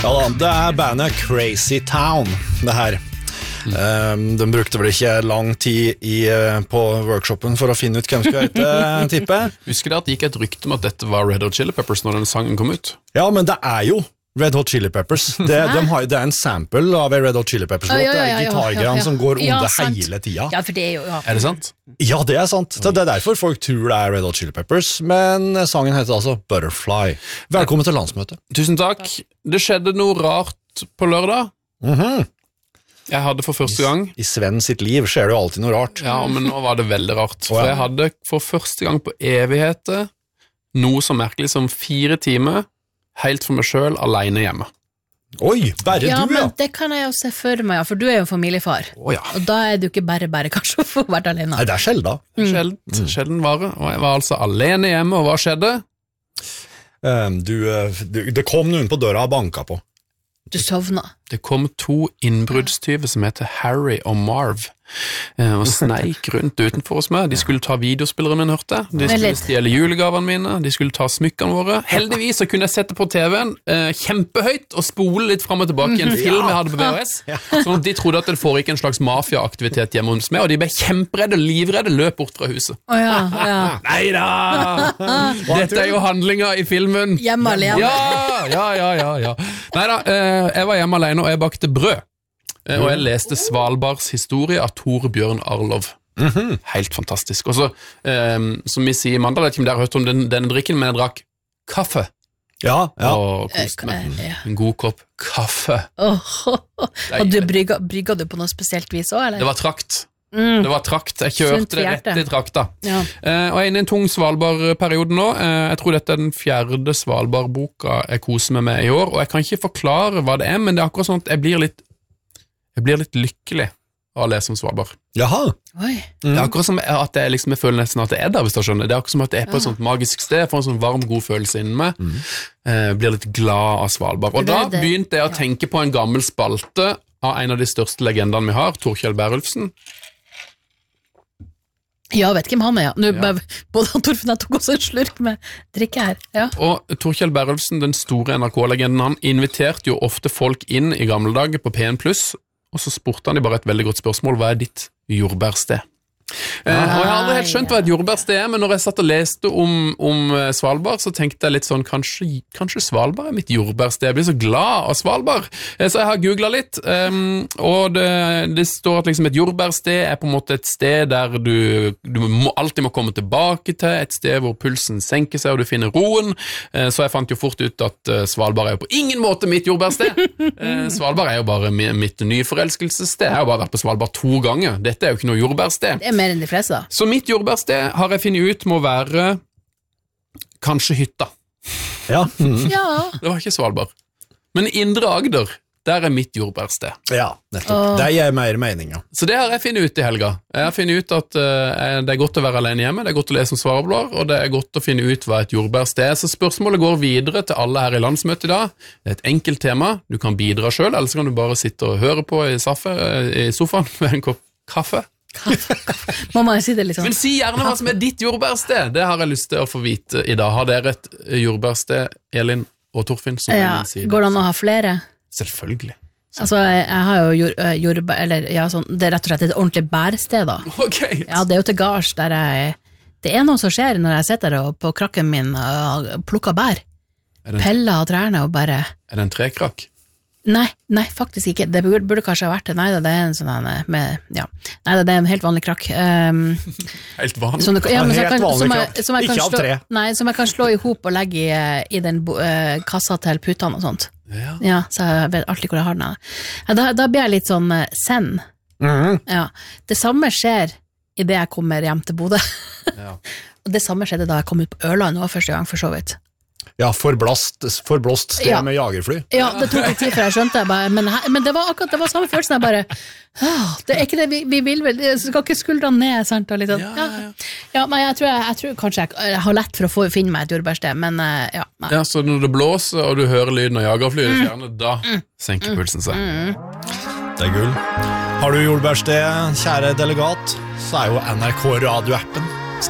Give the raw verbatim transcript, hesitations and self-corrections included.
Ja da, det er bandet Crazy Town, det her. Mm. Um, de brukte vel ikke lang tid i, uh, på workshopen for å finne ut hvem skulle hete, tippe. Husker dere at det gikk et rykte om at dette var Red Hot Chili Peppers når den sangen kom ut? Ja, men det er jo Red Hot Chili Peppers. Det, de har, det er en sample av en Red Hot Chili Peppers låt. Ja, ja, ja, det er gitargreiene ja, ja, ja. som går under ja, hele tiden. Ja, for det er jo... Ja. Er det sant? Ja, det er sant. Det er derfor folk tror det er Red Hot Chili Peppers, men sangen heter altså Butterfly. Velkommen til landsmøtet. Tusen takk. Det skjedde noe rart på lørdag. Mhm. Jeg hadde for første gang... I Sven sitt liv skjer det jo alltid noe rart. Ja, men nå var det veldig rart. For jeg hadde for første gang på evigheter noe så merkelig som fire timer helt for meg selv, alene hjemme. Oi, bare ja, du, ja. Men det kan jeg jo se for meg, for du er jo familiefar. Oh, ja. Og da er du ikke bare bare kanskje å få vært alene. Nei, det er sjelden. Mm. Sjelden, mm. sjelden vare. Og jeg var altså alene hjemme, og hva skjedde? Um, du, du, det kom noen på døra og banka på. Du sovna. Det kom to innbruddstyver som heter Harry og Marv, og sneik rundt utenfor hos meg. De skulle ta videospilleren min, hørte jeg. De skulle stjele julegavene mine, de skulle ta smykkene våre. Heldigvis så kunne jeg sette på T V-en eh, kjempehøyt og spole litt frem og tilbake i en film jeg hadde på V H S, sånn at de trodde at det foregikk en slags mafiaaktivitet hjemme hos meg, og de ble kjemperedde, livredde, løp bort fra huset. Å ja, ja. Neida! Dette er jo handlinger i filmen. Hjemme alene. Ja, ja, ja, ja, ja. Neida, eh, jeg var hjemme alene, og jeg bakte brød. Og jeg leste Svalbards historie av Tor Bjørn Arlov. Mm-hmm. Helt fantastisk. Og så, um, som vi sier i mandag, vet ikke om dere har hørt om den, denne drikken, men jeg drakk kaffe. Ja, ja. Og koste meg. En god kopp kaffe. Oh, oh, oh. Og du brygga, brygga du på noe spesielt vis også, eller? Det var trakt. Mm. Det var trakt. Jeg kjørte det rett i trakta. Ja. Uh, og jeg er inne i en tung Svalbard-periode nå. Uh, jeg tror dette er den fjerde Svalbard-boka jeg koser meg med i år, og jeg kan ikke forklare hva det er, men det er akkurat sånn at jeg blir litt Jeg blir litt lykkelig av å lese om Svalbard. Jaha. Oi. Mm. Det er akkurat som at jeg, liksom, jeg føler nesten at det er der, hvis du skjønner. Det er akkurat som at det er på et sånt magisk sted, jeg får en sånn varm, god følelse innen meg. Mm. Eh, blir litt glad av Svalbard. Og det, da det. begynte jeg å tenke på en gammel spalte av en av de største legendene vi har, Torkjell Bærulfsen. Ja, vet hvem han er, ja. Nå, ja. Både Torfinn jeg tok også en slurk med drikke her. Ja. Og Torkjell Bærulfsen, den store N R K-legenden, han inviterte jo ofte folk inn i gamle dager på P N pluss, og så spurte han de bare et veldig godt spørsmål: hva er ditt jordbærsted? Ah, eh, og jeg har aldri helt skjønt hva et jordbærsted er, men når jeg satt og leste om, om Svalbard, så tenkte jeg litt sånn, kanskje, kanskje Svalbard er mitt jordbærsted. Jeg blir så glad av Svalbard. Eh, så jeg har googlet litt, um, og det, det står at liksom et jordbærsted er på en måte et sted der du, du må, alltid må komme tilbake til, et sted hvor pulsen senker seg og du finner roen. Eh, så jeg fant jo fort ut at uh, Svalbard er jo på ingen måte mitt jordbærsted. Eh, Svalbard er jo bare mitt nyforelskelsessted. Jeg har jo bare vært på Svalbard to ganger. Dette er jo ikke noe jordbærsted. Det er mer enn de fleste. Så mitt jordbærsted har jeg funnet ut må være kanskje hytta. Ja. Mm. Ja. Det var ikke Svalbard. Men Indre Agder, der er mitt jordbærsted. Ja, nettopp. Oh. Det gir mer mening, ja. Så det har jeg funnet ut i helga. Jeg har funnet ut at uh, det er godt å være alene hjemme, det er godt å lese om Svalbard, og det er godt å finne ut hva et jordbærsted er. Så spørsmålet går videre til alle her i landsmøtet i dag. Det er et enkelt tema. Du kan bidra selv, eller så kan du bare sitte og høre på i, saffe, i sofaen med en kopp kaffe. Må man si det litt sånn. Men si gjerne hva som er ditt jordbærsted. Det har jeg lyst til å få vite i dag. Har dere et jordbærsted, Elin og Torfinn? Ja, går det an å ha flere? Selvfølgelig. Altså, jeg, jeg har jo jord, jordbær, eller ja, sånn, det er rett og slett et ordentlig bærsted da. Okay. Ja, det er jo til gards der jeg, det er noe som skjer når jeg sitter der på krakken min og plukker bær. Peller av trærne og bare... Er det en trekrakk? Nei, nei, faktisk ikke. Det burde, burde kanskje ha vært det. Nei, det er en sånn med, ja. Nei, det er en helt vanlig krakk. Um, helt vanlig? Som, ja, men helt kan, vanlig som krakk. Jeg, som jeg ikke slå, av tre. Nei, som jeg kan slå i hop og legge i, i den uh, kassa til putene og sånt. Ja. Ja, så jeg vet alltid hvor jeg har den. Ja, da, da blir jeg litt sånn uh, zen. Mm-hmm. Ja. Det samme skjer i det jeg kommer hjem til Bodø. Ja. Og det samme skjedde da jeg kom ut på Ørland også første gang, for så vidt. Ja, forblast, forblåst sted ja. med jagerfly. Ja, det tok litt tid før jeg skjønte det, bare, men, men det var akkurat det var samme følelsen, jeg bare, det er ikke det vi, vi vil vel, så skal ikke skuldrene ned, sant, og litt sånn, ja, ja. ja nei, jeg tror, jeg, jeg tror kanskje jeg, jeg har lett for å få, finne meg et jordbærsted, men ja. Nei. Ja, så når det blåser, og du hører lyden av jagerfly i det fjerne, da mm. senker mm. pulsen seg. Mm. Det er gull. Har du jordbærsted, kjære delegat, så er jo N R K radioappen